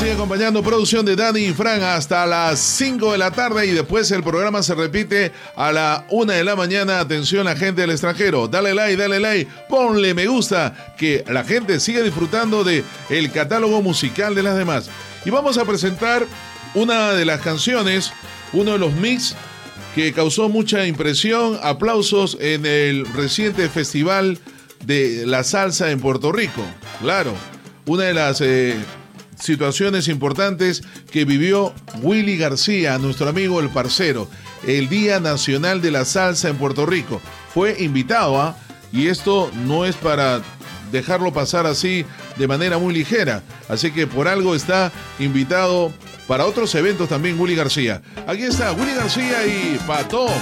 sigue acompañando, producción de Dani y Fran, hasta las 5 de la tarde y después el programa se repite a la 1 de la mañana. Atención, la gente del extranjero, dale like, ponle me gusta, que la gente siga disfrutando de el catálogo musical de las demás. Y vamos a presentar una de las canciones, uno de los mix que causó mucha impresión, aplausos en el reciente festival de la salsa en Puerto Rico. Claro, una de las situaciones importantes que vivió Willy García, nuestro amigo el parcero, el Día Nacional de la Salsa en Puerto Rico. Fue invitado, y esto no es para dejarlo pasar así de manera muy ligera, así que por algo está invitado para otros eventos también Willy García. Aquí está Willy García y Pato